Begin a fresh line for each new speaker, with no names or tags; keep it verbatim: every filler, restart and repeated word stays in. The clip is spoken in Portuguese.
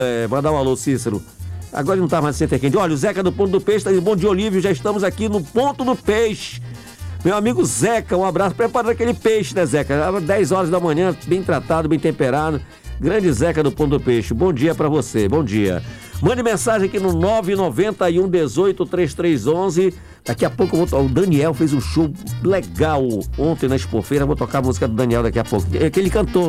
É, mandar um alô, Cícero. Agora ele não tá mais sem ter quente. Olha, o Zeca do Ponto do Peixe tá de Bom Dia Olívio, já estamos aqui no Ponto do Peixe. Meu amigo Zeca, um abraço. Prepara aquele peixe, né, Zeca? dez horas da manhã, bem tratado, bem temperado. Grande Zeca do Ponto do Peixe. Bom dia pra você, bom dia. Mande mensagem aqui no nove nove um, um oito, três três um um. Daqui a pouco eu vou... o Daniel fez um show legal ontem na Expofeira. Vou tocar a música do Daniel daqui a pouco. É que ele cantou